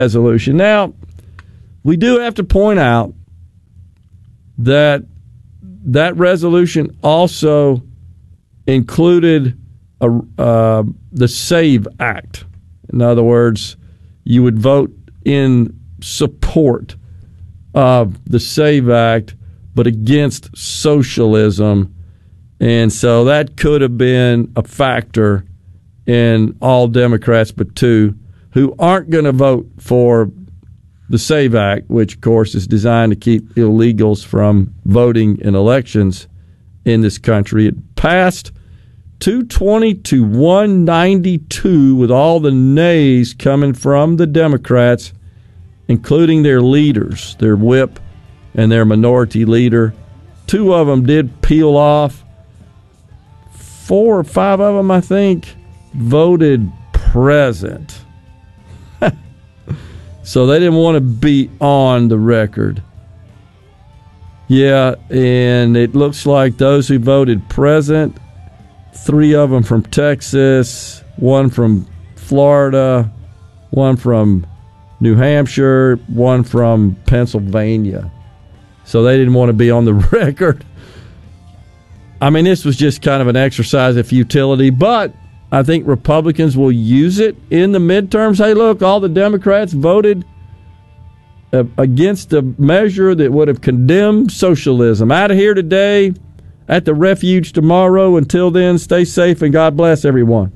resolution. Now, we do have to point out that resolution also included the SAVE Act. In other words, you would vote in support of the SAVE Act, but against socialism. And so that could have been a factor in all Democrats but two who aren't going to vote for the SAVE Act, which, of course, is designed to keep illegals from voting in elections in this country. It passed 220 to 192 with all the nays coming from the Democrats, including their leaders, their whip and their minority leader. Two of them did peel off. 4 or 5 of them, I think, voted present. So they didn't want to be on the record. Yeah, and it looks like those who voted present, 3 of them from Texas, 1 from Florida, 1 from New Hampshire, 1 from Pennsylvania. So they didn't want to be on the record. I mean, this was just kind of an exercise of futility, but I think Republicans will use it in the midterms. Hey, look, all the Democrats voted against a measure that would have condemned socialism. Out of here today, at the refuge tomorrow. Until then, stay safe and God bless everyone.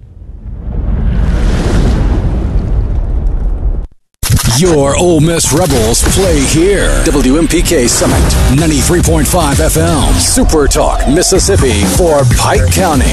Your Ole Miss Rebels play here. WMPK Summit, 93.5 FM. Super Talk, Mississippi for Pike County.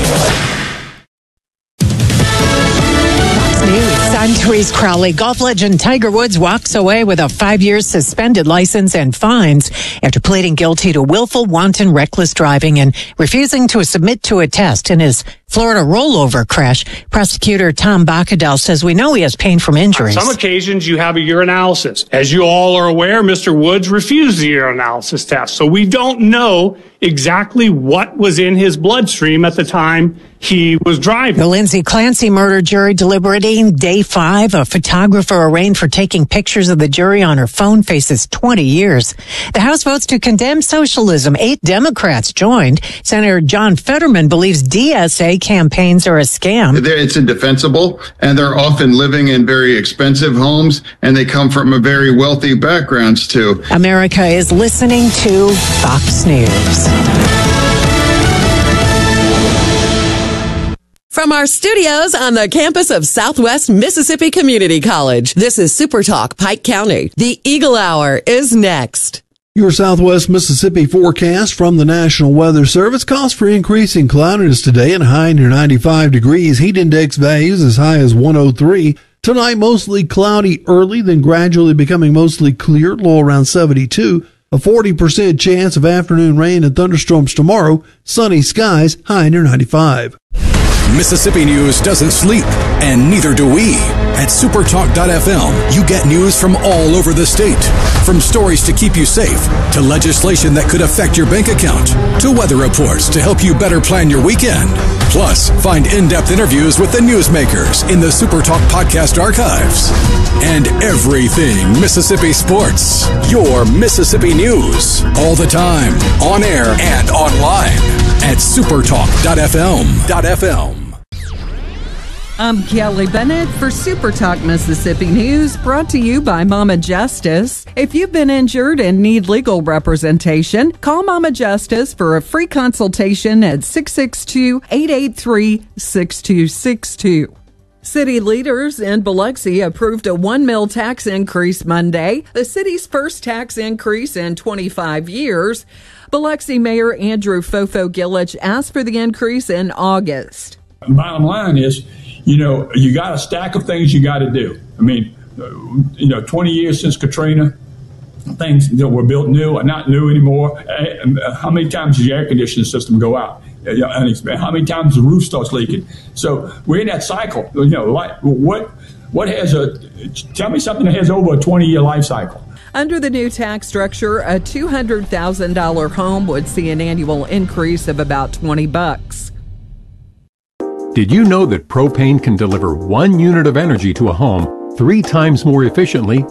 News. I'm Therese Crowley. Golf legend Tiger Woods walks away with a 5-year suspended license and fines after pleading guilty to willful, wanton, reckless driving and refusing to submit to a test in his Florida rollover crash. Prosecutor Tom Bacadel says we know he has pain from injuries. On some occasions, you have a urinalysis. As you all are aware, Mr. Woods refused the urinalysis test, so we don't know exactly what was in his bloodstream at the time he was driving. The Lindsay Clancy murder jury deliberating day 5. A photographer arraigned for taking pictures of the jury on her phone faces 20 years. The House votes to condemn socialism. 8 Democrats joined. Senator John Fetterman believes DSA campaigns are a scam. It's indefensible, and they're often living in very expensive homes, and they come from a very wealthy backgrounds, too. America is listening to Fox News. From our studios on the campus of Southwest Mississippi Community College, this is Super Talk Pike County. The Eagle Hour is next. Your Southwest Mississippi forecast from the National Weather Service calls for increasing cloudiness today and a high near 95 degrees. Heat index values as high as 103. Tonight, mostly cloudy early, then gradually becoming mostly clear, low around 72. A 40% chance of afternoon rain and thunderstorms tomorrow. Sunny skies, high near 95. Mississippi news doesn't sleep, and neither do we. At supertalk.fm, you get news from all over the state. From stories to keep you safe, to legislation that could affect your bank account, to weather reports to help you better plan your weekend. Plus, find in-depth interviews with the newsmakers in the Supertalk podcast archives. And everything Mississippi sports. Your Mississippi news. All the time, on air and online. At supertalk.fm. I'm Kelly Bennett for Super Talk Mississippi News, brought to you by Mama Justice. If you've been injured and need legal representation, call Mama Justice for a free consultation at 662-883-6262. City leaders in Biloxi approved a 1 mil tax increase Monday, the city's first tax increase in 25 years. Biloxi Mayor Andrew Fofo Gillich asked for the increase in August. Bottom line is, you got a stack of things you got to do. I mean, 20 years since Katrina, things that were built new are not new anymore. How many times does your air conditioning system go out? How many times the roof starts leaking? So we're in that cycle. What has tell me something that has over a 20-year life cycle. Under the new tax structure, a $200,000 home would see an annual increase of about $20. Did you know that propane can deliver 1 unit of energy to a home 3 times more efficiently